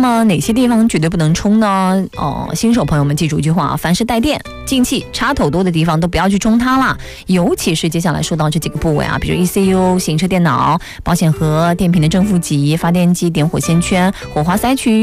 么哪些地方绝对不能充呢？新手朋友们记住一句话啊，凡是带电、进气、插头多的地方都不要去充它啦。尤其是接下来说到这几个部位啊，比如 ECU、行车电脑、保险盒、电瓶的正负极、发电机点火线圈、火花塞区。